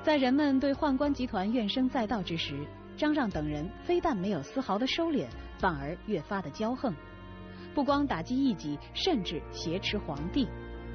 在人们对宦官集团怨声载道之时，张让等人非但没有丝毫的收敛，反而越发的骄横，不光打击异己，甚至挟持皇帝。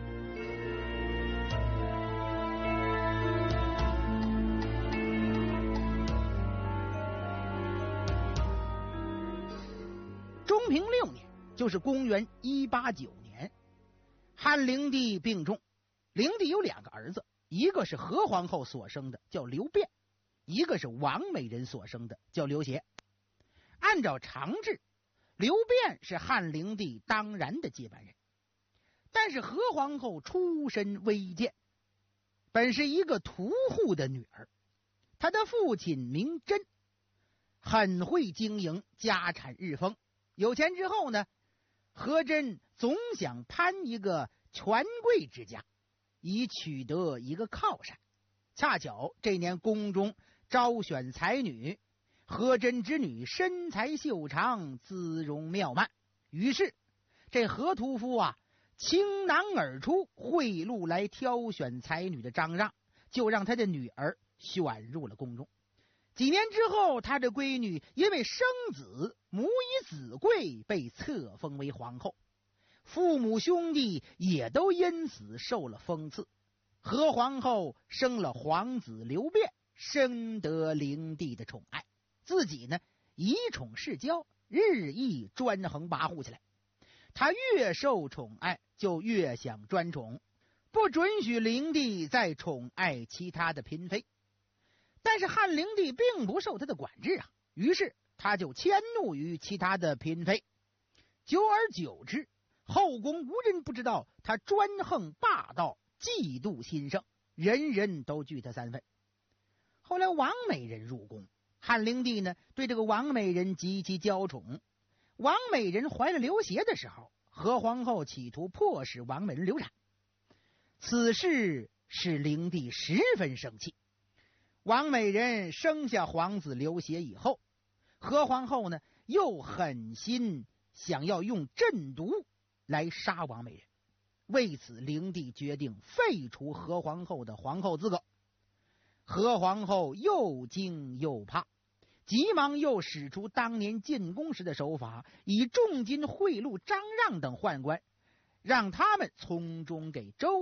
中平6年，就是公元189年，汉灵帝病重。灵帝有2个儿子，一个是何皇后所生的，叫刘辩；一个是王美人所生的，叫刘协。按照常制，刘辩是汉灵帝当然的接班人，但是何皇后出身微贱，本是一个屠户的女儿，她的父亲名真，很会经营，家产日丰。有钱之后呢，何真总想攀一个权贵之家，以取得一个靠山。恰巧这年宫中招选才女，何真之女身材秀长，姿容妙曼，于是这何屠夫倾囊而出，贿赂来挑选才女的张让，就让他的女儿选入了宫中。几年之后，他的闺女因为生子，母以子贵，被册封为皇后，父母兄弟也都因此受了封赐。何皇后生了皇子刘辩，深得灵帝的宠爱，自己呢以宠事骄，日益专横跋扈起来。他越受宠爱，就越想专宠，不准许灵帝再宠爱其他的嫔妃。但是汉灵帝并不受他的管制于是他就迁怒于其他的嫔妃。久而久之，后宫无人不知道他专横霸道，嫉妒心盛，人人都惧他3分。后来王美人入宫，汉灵帝呢对这个王美人极其娇宠。王美人怀了刘协的时候，何皇后企图迫使王美人流产，此事使灵帝十分生气。王美人生下皇子刘协以后，何皇后呢又狠心想要用鸩毒来杀王美人，为此灵帝决定废除何皇后的皇后资格。何皇后又惊又怕，急忙又使出当年进宫时的手法，以重金贿赂张让等宦官，让他们从中给周